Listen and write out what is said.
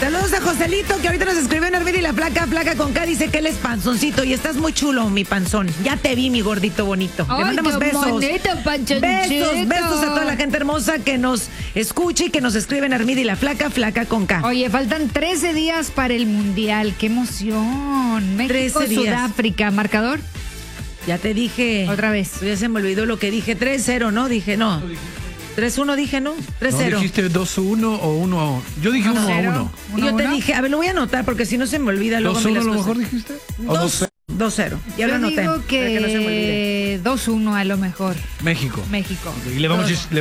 Saludos a Joselito, que ahorita nos escribió en Armida y la flaca con K, dice que él es panzoncito y estás muy chulo, mi panzón. Ya te vi, mi gordito bonito. Ay, le mandamos besos. Bonito, Besos a toda la gente hermosa que nos escucha y que nos escribe en Armida y la flaca con K. Oye, faltan 13 días para el Mundial. ¡Qué emoción! México, 13 días. Sudáfrica. ¿Marcador? Ya te dije. Otra vez. Ya se me olvidó lo que dije. 3-0, ¿no? Dije, no. 3-1 dije, ¿no? 3-0. ¿No dijiste 2-1 o 1-1? Yo dije 1-1. Y yo te dije, a ver, lo voy a anotar porque si no se me olvida luego. 2-1 a lo mejor dijiste. 2-0. Ya lo Yo anoté. digo para que no se me olvide. que 2-1 a lo mejor. México. México. Y le vamos